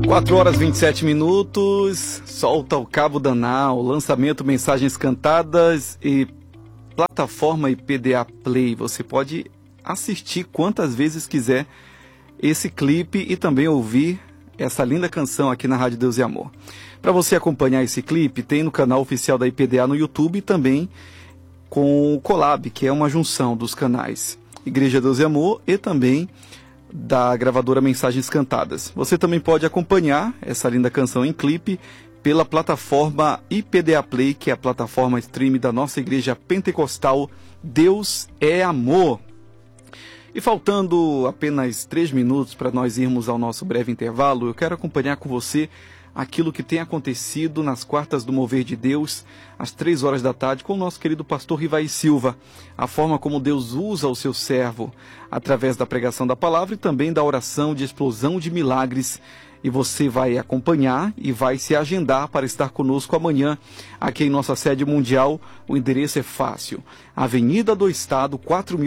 4 horas e 27 minutos, solta o Cabo Danal, lançamento Mensagens Cantadas e plataforma IPDA Play. Você pode assistir quantas vezes quiser esse clipe e também ouvir essa linda canção aqui na Rádio Deus e Amor. Para você acompanhar esse clipe, tem no canal oficial da IPDA no YouTube e também com o Collab, que é uma junção dos canais Igreja Deus e Amor e também da gravadora Mensagens Cantadas. Você também pode acompanhar essa linda canção em clipe pela plataforma IPDA Play, que é a plataforma stream da nossa igreja pentecostal Deus é Amor. E faltando apenas 3 minutos para nós irmos ao nosso breve intervalo, eu quero acompanhar com você aquilo que tem acontecido nas quartas do Mover de Deus, às 3 horas da tarde, com o nosso querido pastor Rivaí Silva. A forma como Deus usa o seu servo através da pregação da palavra e também da oração de explosão de milagres. E você vai acompanhar e vai se agendar para estar conosco amanhã aqui em nossa sede mundial. O endereço é fácil: Avenida do Estado,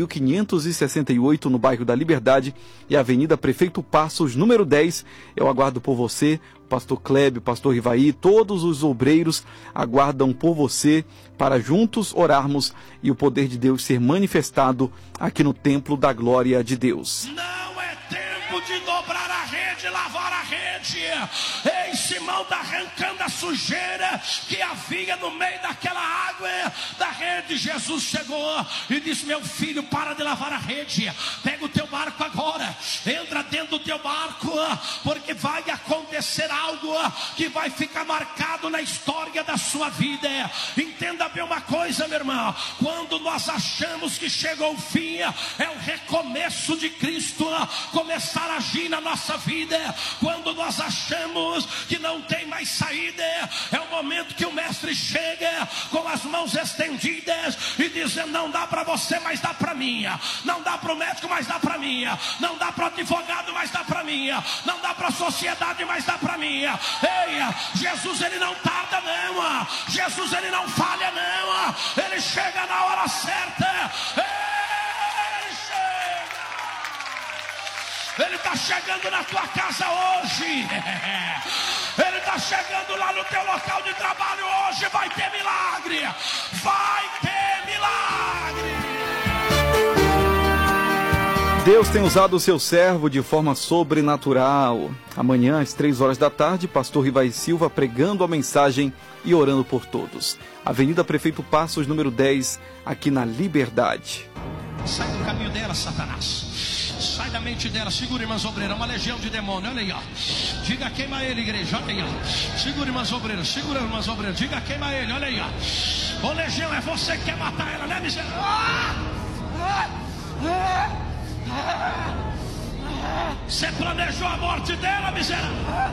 4.568, no bairro da Liberdade, e Avenida Prefeito Passos, número 10. Eu aguardo por você. O pastor Clébio, o pastor Rivaí, todos os obreiros aguardam por você para juntos orarmos e o poder de Deus ser manifestado aqui no Templo da Glória de Deus. Não é tempo de dobrar a rede, lavar a rede. Ei, Simão está arrancando a sujeira que havia no meio daquela água da rede. Jesus chegou e disse: meu filho, para de lavar a rede, pega o teu barco agora, entra dentro do teu barco, porque vai acontecer algo que vai ficar marcado na história da sua vida. Entenda bem uma coisa, meu irmão: quando nós achamos que chegou o fim, é o recomeço de Cristo começar a agir na nossa vida. Quando nós achamos que não tem mais saída, é o momento que o mestre chega com as mãos estendidas e dizendo: não dá para você, mas dá para mim. Não dá para o médico, mas dá para mim. Não dá para o advogado, mas dá para mim. Não dá para a sociedade, mas dá para mim. Ei, Jesus, ele não tarda não. Jesus, ele não falha não. Ele chega na hora certa. Ele chega. Ele está chegando na tua casa hoje. Ele está chegando lá no teu local de trabalho hoje. Vai ter milagre. Vai ter milagre. Deus tem usado o seu servo de forma sobrenatural. Amanhã, às 3 horas da tarde, pastor Rivaí Silva pregando a mensagem e orando por todos. Avenida Prefeito Passos, número 10, aqui na Liberdade. Sai do caminho dela, Satanás. Sai da mente dela. Segura, irmãs obreiras, uma legião de demônio. Olha aí, ó. Diga: queima ele, igreja. Olha aí, ó. Segura, irmãs obreiras. Segura, irmãs obreiras. Diga: queima ele. Olha aí, ó. Ô, legião, é você que quer matar ela, né, miserável? Você planejou a morte dela, miserável?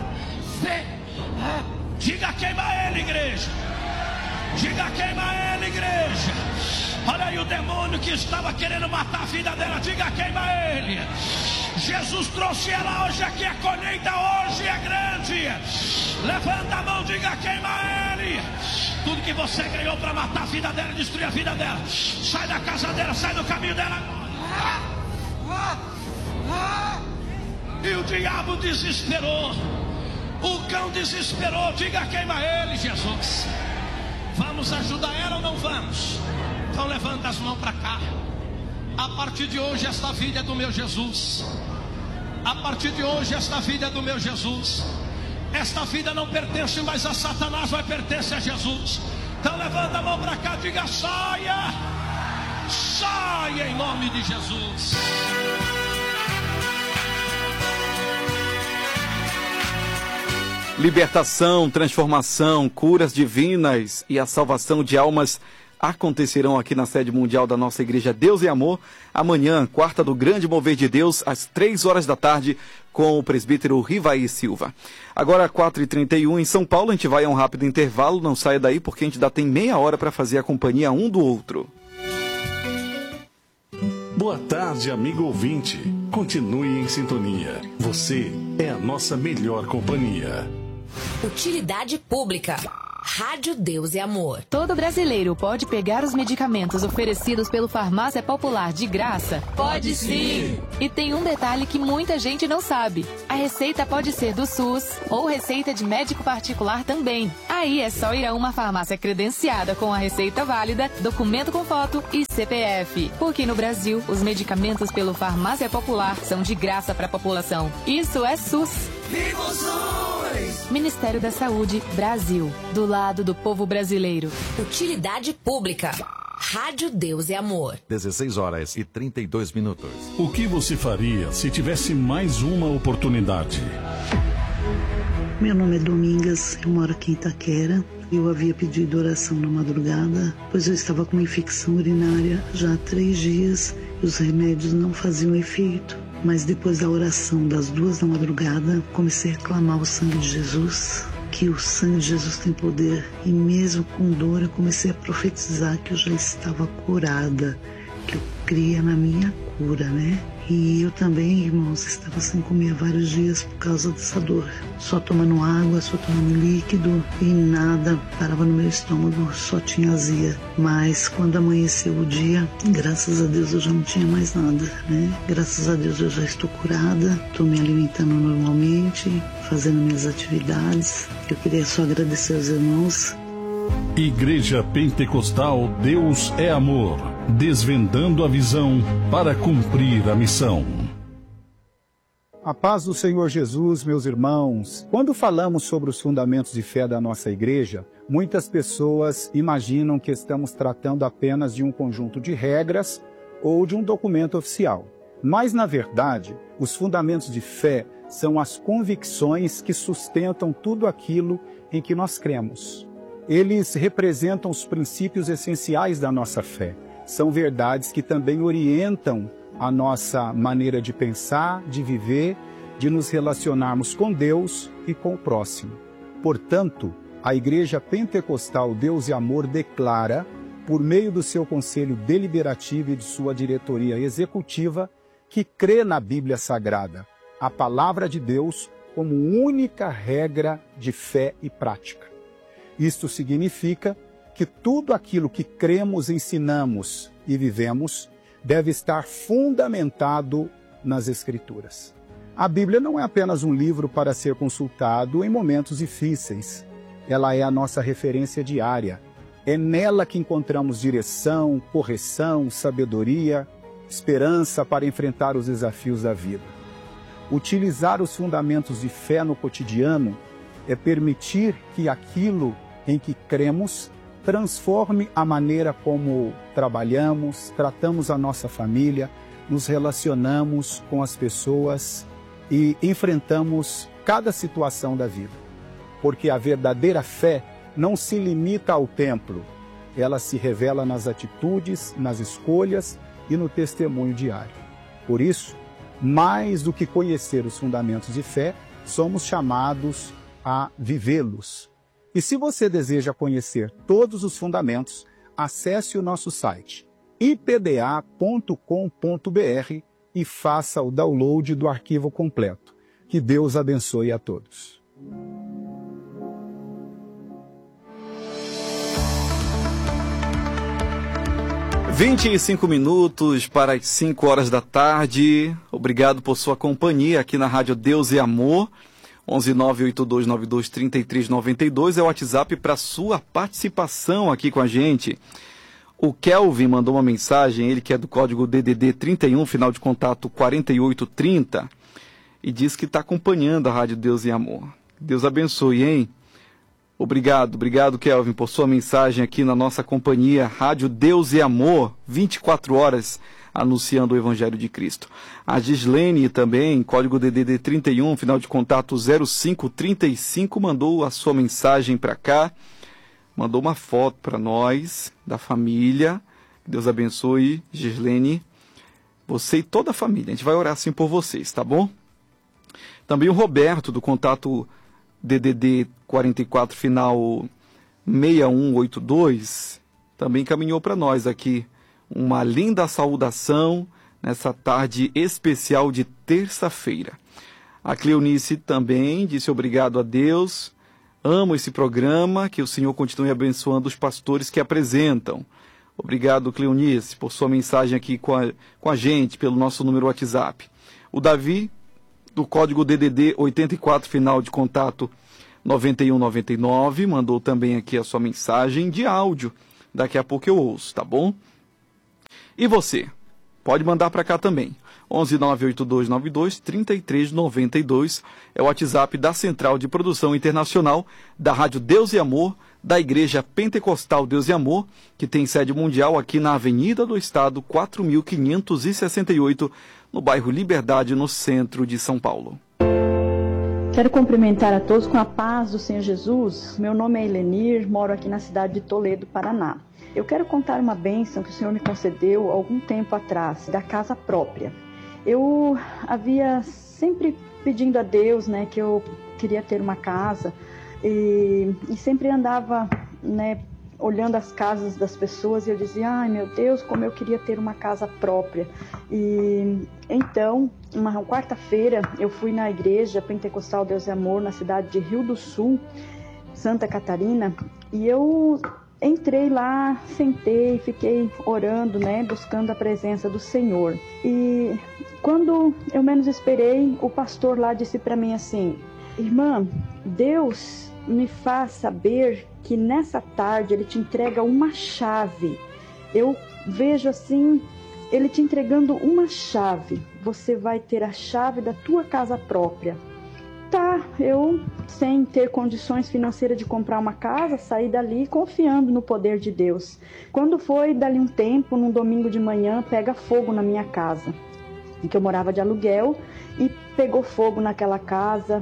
Diga: queima ele, igreja. Diga: queima ele, igreja. Olha aí o demônio que estava querendo matar a vida dela. Diga: queima ele. Jesus trouxe ela hoje aqui. A colheita hoje é grande. Levanta a mão, diga: queima ele. Tudo que você ganhou para matar a vida dela, destruir a vida dela, sai da casa dela, sai do caminho dela. E o diabo desesperou. O cão desesperou. Diga: queima ele, Jesus. Vamos ajudar ela ou não vamos? Então levanta as mãos para cá. A partir de hoje esta vida é do meu Jesus. A partir de hoje esta vida é do meu Jesus. Esta vida não pertence mais a Satanás, vai pertencer a Jesus. Então levanta a mão para cá, diga: saia. Saia em nome de Jesus. Libertação, transformação, curas divinas e a salvação de almas acontecerão aqui na sede mundial da nossa igreja Deus e Amor, amanhã, quarta do Grande Mover de Deus, às 3 horas da tarde, com o presbítero Rivaí Silva. Agora, 4h31 em São Paulo, a gente vai a um rápido intervalo, não saia daí porque a gente ainda tem meia hora para fazer a companhia um do outro. Boa tarde, amigo ouvinte. Continue em sintonia. Você é a nossa melhor companhia. Utilidade pública. Rádio Deus e Amor. Todo brasileiro pode pegar os medicamentos oferecidos pelo Farmácia Popular de graça? Pode sim! E tem um detalhe que muita gente não sabe. A receita pode ser do SUS ou receita de médico particular também. Aí é só ir a uma farmácia credenciada com a receita válida, documento com foto e CPF. Porque no Brasil, os medicamentos pelo Farmácia Popular são de graça para a população. Isso é SUS. Viva o SUS! Ministério da Saúde, Brasil. Do lado do povo brasileiro. Utilidade pública. Rádio Deus e Amor. 16h32. O que você faria se tivesse mais uma oportunidade? Meu nome é Domingas, eu moro aqui em Itaquera. Eu havia pedido oração na madrugada, pois eu estava com uma infecção urinária já há 3 dias e os remédios não faziam efeito. Mas depois da oração das 2 da madrugada, comecei a clamar o sangue de Jesus, que o sangue de Jesus tem poder. E mesmo com dor, eu comecei a profetizar que eu já estava curada, que eu cria na minha cura, né? E eu também, irmãos, estava sem comer há vários dias por causa dessa dor. Só tomando água, só tomando líquido e nada parava no meu estômago, só tinha azia. Mas quando amanheceu o dia, graças a Deus eu já não tinha mais nada, né? Graças a Deus eu já estou curada, estou me alimentando normalmente, fazendo minhas atividades. Eu queria só agradecer aos irmãos. Igreja Pentecostal Deus é Amor, desvendando a visão para cumprir a missão. A paz do Senhor Jesus, meus irmãos. Quando falamos sobre os fundamentos de fé da nossa igreja, muitas pessoas imaginam que estamos tratando apenas de um conjunto de regras ou de um documento oficial. Mas, na verdade, os fundamentos de fé são as convicções que sustentam tudo aquilo em que nós cremos. Eles representam os princípios essenciais da nossa fé. São verdades que também orientam a nossa maneira de pensar, de viver, de nos relacionarmos com Deus e com o próximo. Portanto, a Igreja Pentecostal Deus e Amor declara, por meio do seu Conselho Deliberativo e de sua diretoria executiva, que crê na Bíblia Sagrada, a Palavra de Deus, como única regra de fé e prática. Isto significa que tudo aquilo que cremos, ensinamos e vivemos deve estar fundamentado nas Escrituras. A Bíblia não é apenas um livro para ser consultado em momentos difíceis. Ela é a nossa referência diária. É nela que encontramos direção, correção, sabedoria, esperança para enfrentar os desafios da vida. Utilizar os fundamentos de fé no cotidiano é permitir que aquilo em que cremos transforme a maneira como trabalhamos, tratamos a nossa família, nos relacionamos com as pessoas e enfrentamos cada situação da vida. Porque a verdadeira fé não se limita ao templo, ela se revela nas atitudes, nas escolhas e no testemunho diário. Por isso, mais do que conhecer os fundamentos de fé, somos chamados a vivê-los. E se você deseja conhecer todos os fundamentos, acesse o nosso site ipda.com.br e faça o download do arquivo completo. Que Deus abençoe a todos. (25 para as 5 horas da tarde). Obrigado por sua companhia aqui na Rádio Deus e Amor. 11982923392 é o WhatsApp para sua participação aqui com a gente. O Kelvin mandou uma mensagem, ele que é do código DDD 31, final de contato 4830, e diz que está acompanhando a Rádio Deus e Amor. Deus abençoe, hein? Obrigado, Kelvin, por sua mensagem aqui na nossa companhia Rádio Deus e Amor, 24 horas anunciando o Evangelho de Cristo. A Gislene também, código DDD 31, final de contato 0535, mandou a sua mensagem para cá, mandou uma foto para nós, da família. Deus abençoe, Gislene, você e toda a família. A gente vai orar assim por vocês, tá bom? Também o Roberto, do contato DDD 44, final 6182, também encaminhou para nós aqui uma linda saudação nessa tarde especial de terça-feira. A Cleonice também disse obrigado a Deus, amo esse programa, que o Senhor continue abençoando os pastores que apresentam. Obrigado, Cleonice, por sua mensagem aqui com a gente, pelo nosso número WhatsApp. O Davi, do código DDD 84, final de contato 9199, mandou também aqui a sua mensagem de áudio. Daqui a pouco eu ouço, tá bom? E você? Pode mandar para cá também. 11982923392 é o WhatsApp da Central de Produção Internacional da Rádio Deus e Amor, da Igreja Pentecostal Deus e Amor, que tem sede mundial aqui na Avenida do Estado, 4568, no bairro Liberdade, no centro de São Paulo. Quero cumprimentar a todos com a paz do Senhor Jesus. Meu nome é Elenir, moro aqui na cidade de Toledo, Paraná. Eu quero contar uma bênção que o Senhor me concedeu algum tempo atrás, da casa própria. Eu havia sempre pedindo a Deus, né, que eu queria ter uma casa e sempre andava, né, olhando as casas das pessoas e eu dizia, ai meu Deus, como eu queria ter uma casa própria. E então, uma quarta-feira, eu fui na igreja Pentecostal Deus e Amor, na cidade de Rio do Sul, Santa Catarina, e eu entrei lá, sentei, fiquei orando, né, buscando a presença do Senhor. E quando eu menos esperei, o pastor lá disse para mim assim, irmã, Deus me faz saber que nessa tarde Ele te entrega uma chave. Eu vejo assim, Ele te entregando uma chave. Você vai ter a chave da tua casa própria. Tá, eu sem ter condições financeiras de comprar uma casa, saí dali confiando no poder de Deus. Quando foi dali um tempo, num domingo de manhã, pega fogo na minha casa, em que eu morava de aluguel, e pegou fogo naquela casa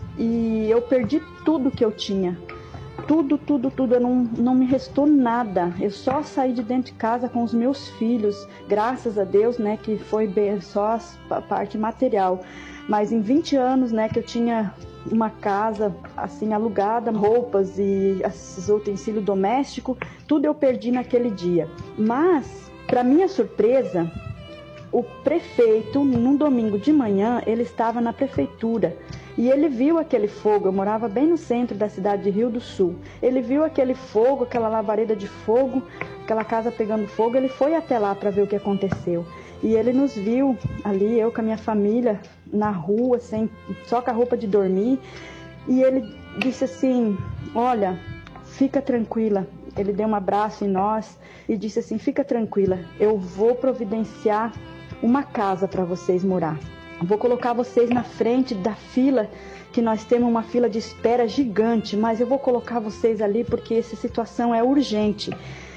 e eu perdi tudo que eu tinha. Tudo, eu não me restou nada. Eu só saí de dentro de casa com os meus filhos, graças a Deus, né, que foi bem, só a parte material. Mas em 20 anos, né, que eu tinha uma casa assim alugada, roupas e esses utensílios domésticos, tudo eu perdi naquele dia. Mas, para minha surpresa, o prefeito, num domingo de manhã, ele estava na prefeitura. E ele viu aquele fogo, eu morava bem no centro da cidade de Rio do Sul. Ele viu aquele fogo, aquela labareda de fogo, aquela casa pegando fogo, ele foi até lá para ver o que aconteceu. E ele nos viu ali, eu com a minha família, na rua, só com a roupa de dormir. E ele disse assim, olha, fica tranquila. Ele deu um abraço em nós e disse assim, fica tranquila, eu vou providenciar uma casa para vocês morar. Vou colocar vocês na frente da fila, que nós temos uma fila de espera gigante, mas eu vou colocar vocês ali porque essa situação é urgente.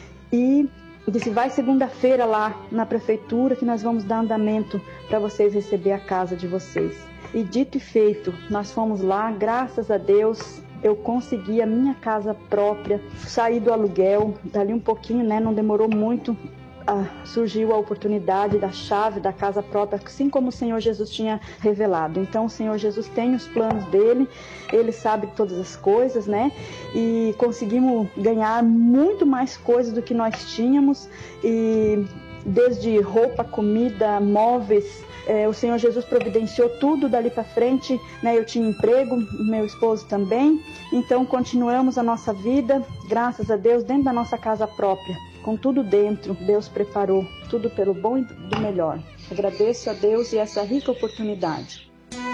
E disse, vai segunda-feira lá na prefeitura que nós vamos dar andamento para vocês receber a casa de vocês. E dito e feito, nós fomos lá, graças a Deus, eu consegui a minha casa própria, saí do aluguel, dali um pouquinho, né, não demorou muito, surgiu a oportunidade da chave da casa própria, assim como o Senhor Jesus tinha revelado. Então o Senhor Jesus tem os planos dele, ele sabe todas as coisas, né? E conseguimos ganhar muito mais coisas do que nós tínhamos, e desde roupa, comida, móveis, o Senhor Jesus providenciou tudo dali para frente, né? Eu tinha emprego, meu esposo também, então continuamos a nossa vida, graças a Deus, dentro da nossa casa própria, com tudo dentro. Deus preparou tudo pelo bom e do melhor. Agradeço a Deus e essa rica oportunidade.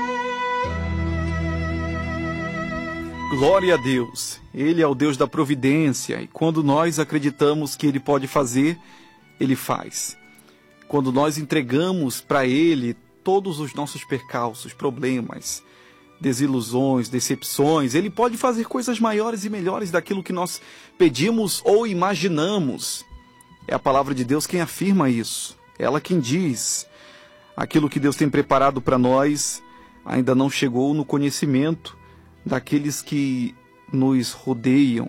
Glória a Deus, Ele é o Deus da providência, e quando nós acreditamos que Ele pode fazer, Ele faz. Quando nós entregamos para Ele todos os nossos percalços, problemas, desilusões, decepções, Ele pode fazer coisas maiores e melhores daquilo que nós pedimos ou imaginamos. É a palavra de Deus quem afirma isso. É ela quem diz. Aquilo que Deus tem preparado para nós ainda não chegou no conhecimento daqueles que nos rodeiam.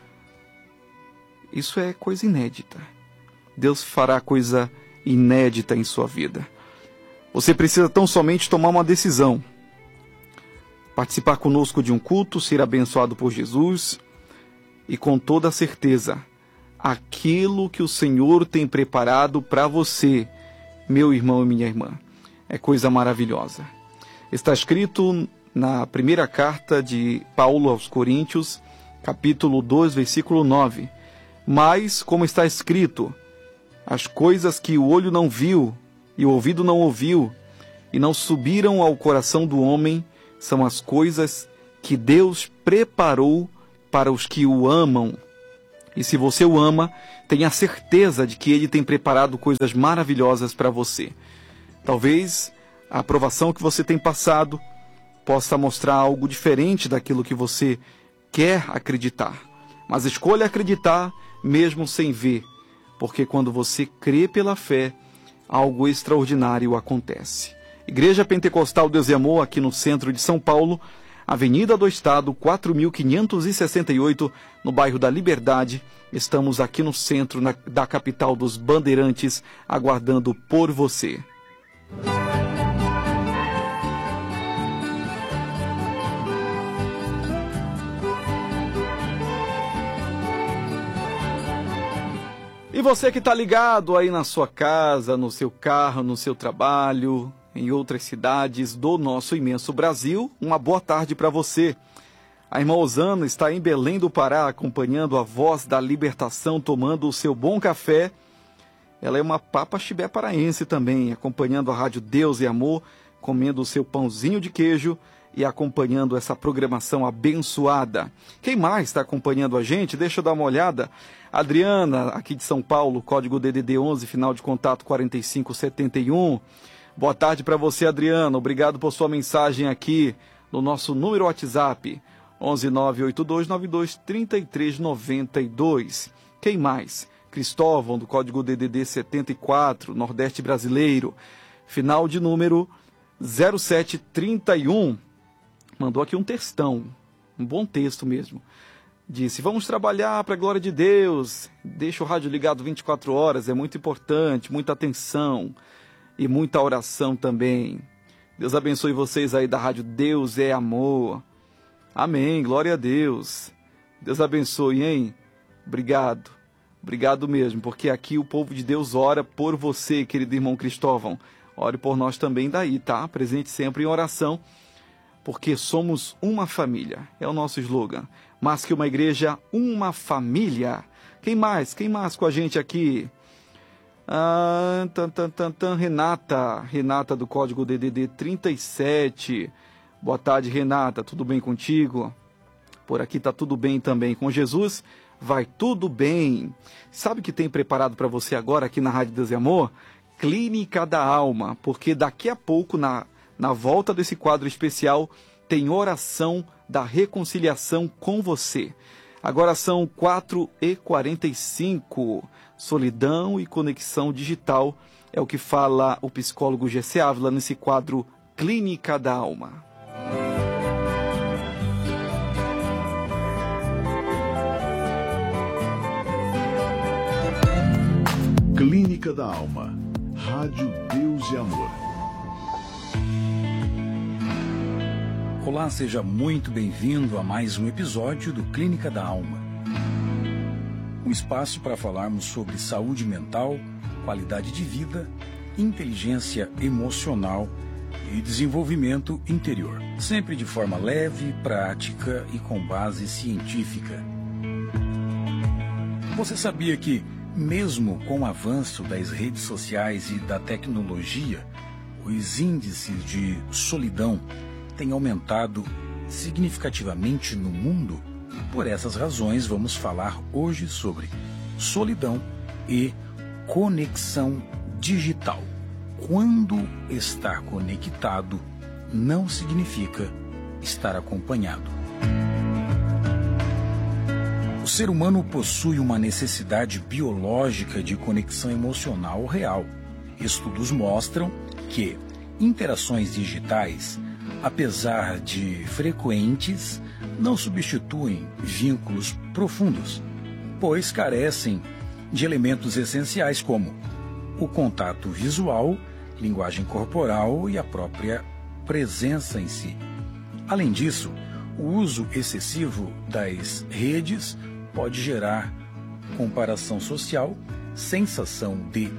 Isso é coisa inédita. Deus fará coisa inédita em sua vida. Você precisa tão somente tomar uma decisão. Participar conosco de um culto, ser abençoado por Jesus e com toda certeza, aquilo que o Senhor tem preparado para você, meu irmão e minha irmã, é coisa maravilhosa. Está escrito na primeira carta de Paulo aos Coríntios, capítulo 2, versículo 9. Mas, como está escrito, as coisas que o olho não viu e o ouvido não ouviu e não subiram ao coração do homem são as coisas que Deus preparou para os que o amam. E se você o ama, tenha certeza de que Ele tem preparado coisas maravilhosas para você. Talvez a aprovação que você tem passado possa mostrar algo diferente daquilo que você quer acreditar. Mas escolha acreditar mesmo sem ver, porque quando você crê pela fé, algo extraordinário acontece. Igreja Pentecostal Deus e Amor, aqui no centro de São Paulo, Avenida do Estado, 4.568, no bairro da Liberdade. Estamos aqui no centro da capital dos Bandeirantes, aguardando por você. E você que está ligado aí na sua casa, no seu carro, no seu trabalho, em outras cidades do nosso imenso Brasil, uma boa tarde para você. A irmã Osana está em Belém do Pará, acompanhando a Voz da Libertação, tomando o seu bom café. Ela é uma papa chibé paraense também, acompanhando a Rádio Deus e Amor, comendo o seu pãozinho de queijo e acompanhando essa programação abençoada. Quem mais está acompanhando a gente? Deixa eu dar uma olhada. Adriana, aqui de São Paulo, código DDD 11, final de contato 4571. Boa tarde para você, Adriana. Obrigado por sua mensagem aqui no nosso número WhatsApp, 11982923392. Quem mais? Cristóvão, do código DDD 74, Nordeste Brasileiro, final de número 0731. Mandou aqui um textão, um bom texto mesmo. Disse: vamos trabalhar para a glória de Deus, deixa o rádio ligado 24 horas, é muito importante, muita atenção e muita oração também. Deus abençoe vocês aí da Rádio Deus é Amor. Amém, glória a Deus. Deus abençoe, hein? Obrigado, obrigado mesmo, porque aqui o povo de Deus ora por você, querido irmão Cristóvão. Ore por nós também daí, tá? Presente sempre em oração, porque somos uma família, é o nosso slogan. Mais que uma igreja, uma família. Quem mais? Quem mais com a gente aqui? Renata do código DDD 37. Boa tarde, Renata, tudo bem contigo? Por aqui tá tudo bem também. Com Jesus vai tudo bem. Sabe o que tem preparado para você agora aqui na Rádio Deus e Amor? Clínica da Alma, porque daqui a pouco, na volta desse quadro especial, tem oração da reconciliação com você. Agora são 4h45. Solidão e conexão digital é o que fala o psicólogo Gessé Ávila nesse quadro Clínica da Alma. Clínica da Alma. Rádio Deus e Amor. Olá, seja muito bem-vindo a mais um episódio do Clínica da Alma. Um espaço para falarmos sobre saúde mental, qualidade de vida, inteligência emocional e desenvolvimento interior. Sempre de forma leve, prática e com base científica. Você sabia que, mesmo com o avanço das redes sociais e da tecnologia, os índices de solidão têm aumentado significativamente no mundo? Por essas razões, vamos falar hoje sobre solidão e conexão digital. Quando estar conectado não significa estar acompanhado. O ser humano possui uma necessidade biológica de conexão emocional real. Estudos mostram que interações digitais, apesar de frequentes, não substituem vínculos profundos, pois carecem de elementos essenciais como o contato visual, linguagem corporal e a própria presença em si. Além disso, o uso excessivo das redes pode gerar comparação social, sensação de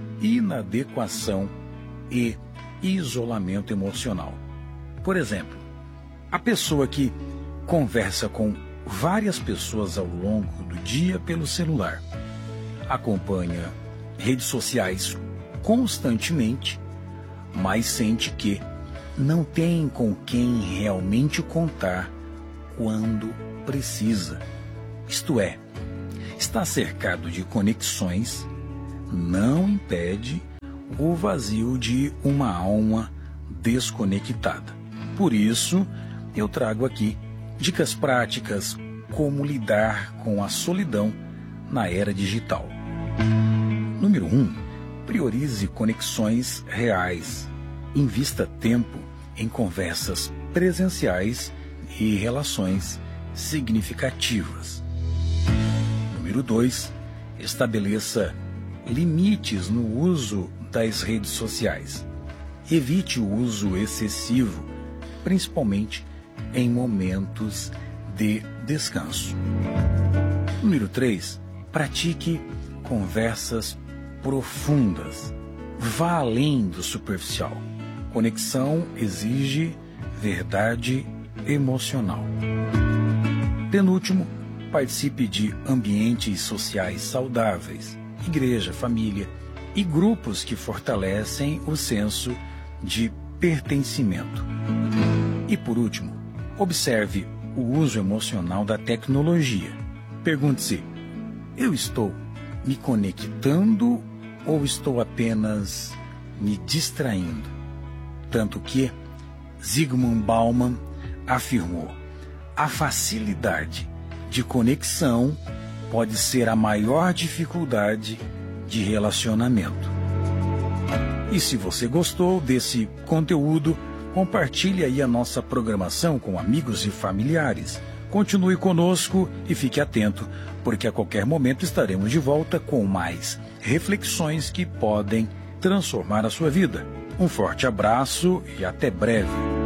inadequação e isolamento emocional. Por exemplo, A pessoa que conversa com várias pessoas ao longo do dia pelo celular, acompanha redes sociais constantemente, mas sente que não tem com quem realmente contar quando precisa. Isto é, estar cercado de conexões não impede o vazio de uma alma desconectada. Por isso, eu trago aqui dicas práticas como lidar com a solidão na era digital. Número 1. Priorize conexões reais. Invista tempo em conversas presenciais e relações significativas. Número 2. Estabeleça limites no uso das redes sociais. Evite o uso excessivo, principalmente em momentos de descanso. Número 3. Pratique conversas profundas. Vá além do superficial. Conexão exige verdade emocional. Penúltimo, participe de ambientes sociais saudáveis, igreja, família e grupos que fortalecem o senso de pertencimento. E por último, observe o uso emocional da tecnologia. Pergunte-se: eu estou me conectando ou estou apenas me distraindo? Tanto que Zygmunt Bauman afirmou: a facilidade de conexão pode ser a maior dificuldade de relacionamento. E se você gostou desse conteúdo, compartilhe aí a nossa programação com amigos e familiares. Continue conosco e fique atento, porque a qualquer momento estaremos de volta com mais reflexões que podem transformar a sua vida. Um forte abraço e até breve.